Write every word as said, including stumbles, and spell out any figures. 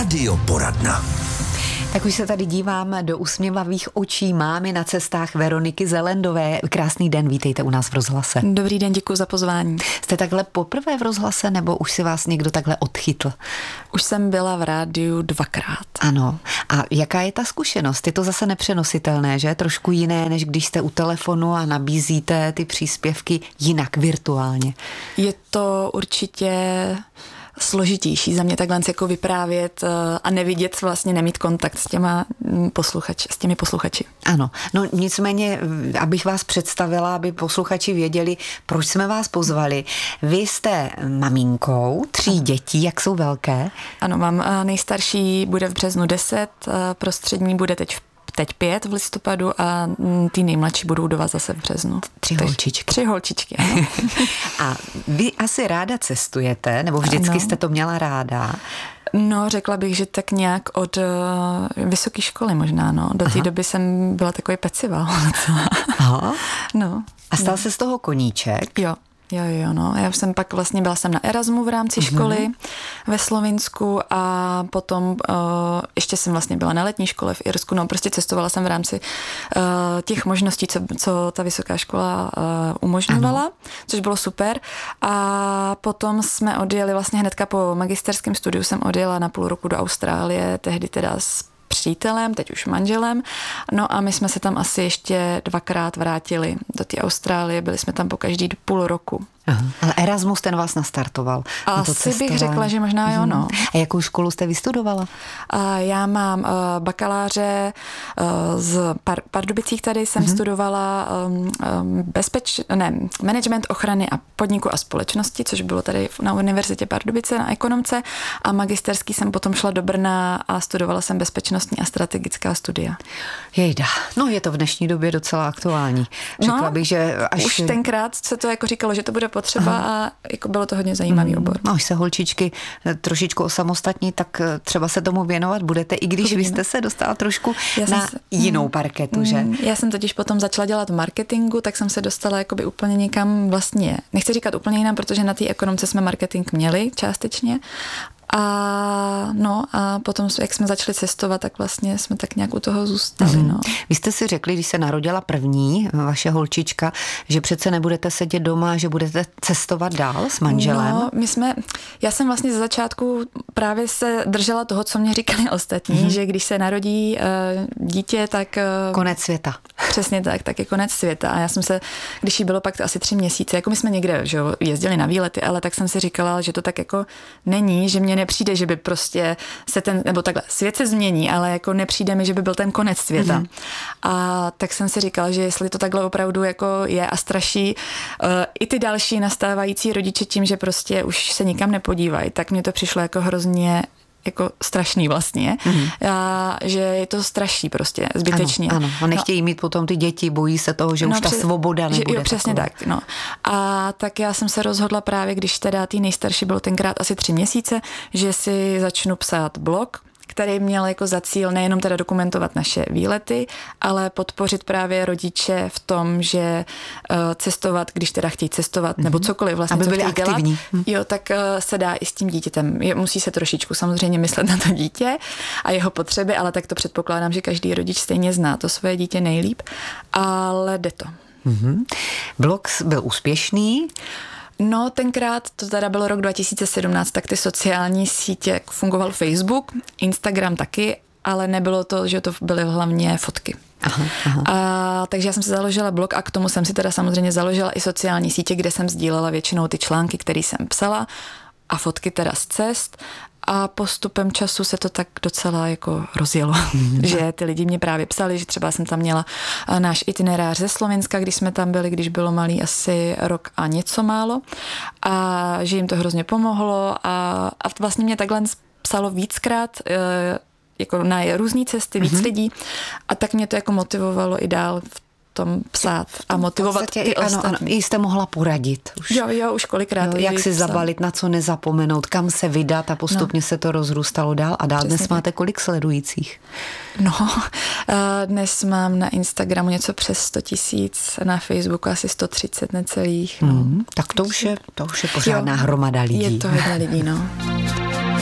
Radioporadna. Tak už se tady díváme do usměvavých očí mámy na cestách Veroniky Zelendové. Krásný den, vítejte u nás v rozhlase. Dobrý den, děkuji za pozvání. Jste takhle poprvé v rozhlase, nebo už si vás někdo takhle odchytl? Už jsem byla v rádiu dvakrát. Ano. A jaká je ta zkušenost? Je to zase nepřenositelné, že? Trošku jiné, než když jste u telefonu a nabízíte ty příspěvky jinak, virtuálně. Je to určitě složitější za mě takhle jako vyprávět a nevidět, vlastně nemít kontakt s těma posluchači, s těmi posluchači. Ano, no nicméně, abych vás představila, aby posluchači věděli, proč jsme vás pozvali. Vy jste maminkou tří ano. dětí, jak jsou velké? Ano, mám nejstarší bude v březnu deset, prostřední bude teď v teď pět v listopadu a ty nejmladší budou do vás zase v březnu. Tři Teď, holčičky. Tři holčičky, ano. A vy asi ráda cestujete, nebo vždycky ano. jste to měla ráda? No, řekla bych, že tak nějak od uh, vysoké školy možná, no. Do té doby jsem byla takový pecival. Aha. No. A stal no. se z toho koníček? Jo. Jo, jo, no. Já jsem pak vlastně byla jsem na Erasmu v rámci školy uh-huh. ve Slovinsku a potom uh, ještě jsem vlastně byla na letní škole v Irsku, no prostě cestovala jsem v rámci uh, těch možností, co, co ta vysoká škola uh, umožňovala, ano. což bylo super. A potom jsme odjeli vlastně hnedka po magisterském studiu jsem odjela na půl roku do Austrálie, tehdy teda s přítelem, teď už manželem. No a my jsme se tam asi ještě dvakrát vrátili do té Austrálie, byli jsme tam po každý půl roku. Aha. Ale Erasmus ten vás nastartoval. Asi bych řekla, že možná jo, no. A jakou školu jste vystudovala? A já mám uh, bakaláře uh, z Par- Pardubicích, tady jsem uh-huh. studovala um, um, bezpeč... ne, management ochrany a podniku a společnosti, což bylo tady na Univerzitě Pardubice na ekonomce a magisterský jsem potom šla do Brna a studovala jsem bezpečnostní a strategická studia. Jejda, no je to v dnešní době docela aktuální. Řekla no, bych, že až... Už tenkrát se to jako říkalo, že to bude potřeba Aha. a jako bylo to hodně zajímavý obor. No, až se holčičky trošičku osamostatní, tak třeba se tomu věnovat budete, i když Uvidíme. Vy jste se dostala trošku já na se, jinou mm, parketu, že? Já jsem totiž potom začala dělat marketingu, tak jsem se dostala jakoby úplně někam vlastně, nechci říkat úplně jinam, protože na té ekonomce jsme marketing měli částečně. A no a potom, jak jsme začali cestovat, tak vlastně jsme tak nějak u toho zůstali. Mm-hmm. No. Vy jste si řekli, když se narodila první, vaše holčička, že přece nebudete sedět doma, že budete cestovat dál s manželem? No, my jsme, já jsem vlastně ze začátku právě se držela toho, co mě říkali ostatní, mm-hmm. že když se narodí uh, dítě, tak... Uh, konec světa. Přesně tak, tak je konec světa. A já jsem se, když jí bylo pak to asi tři měsíce, jako my jsme někde že jo, jezdili na výlety, ale tak jsem si říkala, že to tak jako není, že mě nepřijde, že by prostě se ten, nebo takhle, svět se změní, ale jako nepřijde mi, že by byl ten konec světa. Mm-hmm. A tak jsem si říkala, že jestli to takhle opravdu jako je a straší uh, i ty další nastávající rodiče tím, že prostě už se nikam nepodívají, tak mně to přišlo jako hrozně jako strašný vlastně, mm-hmm. a že je to straší prostě, zbytečně. Ano, ano. A nechtějí no. mít potom ty děti, bojí se toho, že no, už ta přes, svoboda nebude. Že, jo, přesně taková. tak, no. A tak já jsem se rozhodla právě, když teda tý nejstarší byl tenkrát asi tři měsíce, že si začnu psát blog, který měl jako za cíl nejenom teda dokumentovat naše výlety, ale podpořit právě rodiče v tom, že uh, cestovat, když teda chtějí cestovat, mm-hmm. nebo cokoliv vlastně, aby co byli chtějí aktivní. dělat, jo, tak uh, se dá i s tím dítětem. Je, musí se trošičku samozřejmě myslet na to dítě a jeho potřeby, ale tak to předpokládám, že každý rodič stejně zná to svoje dítě nejlíp, ale jde to. Mm-hmm. Blog byl úspěšný. No, tenkrát, to teda bylo rok dva tisíce sedmnáct, tak ty sociální sítě, fungoval Facebook, Instagram taky, ale nebylo to, že to byly hlavně fotky. Aha, aha. A, takže já jsem si založila blog a k tomu jsem si teda samozřejmě založila i sociální sítě, kde jsem sdílela většinou ty články, které jsem psala a fotky teda z cest. A postupem času se to tak docela jako rozjelo, mm. že ty lidi mě právě psali, že třeba jsem tam měla náš itinerář ze Slovenska, když jsme tam byli, když bylo malý asi rok a něco málo a že jim to hrozně pomohlo a, a vlastně mě takhle psalo víckrát jako na různý cesty, víc mm-hmm. lidí a tak mě to jako motivovalo i dál v tom psát a motivovat podstatě, ty ano, ostatní. Ano, jste mohla poradit. Už. Jo, jo, už kolikrát. Jo, jak si zabalit, na co nezapomenout, kam se vydat a postupně no. se to rozrůstalo dál a dál. Přesně dnes máte kolik sledujících? No, dnes mám na Instagramu něco přes sto tisíc, na Facebooku asi sto třicet necelých. No. Mm, tak to už je, to už je pořádná jo, hromada lidí. Je to hodně lidí, no.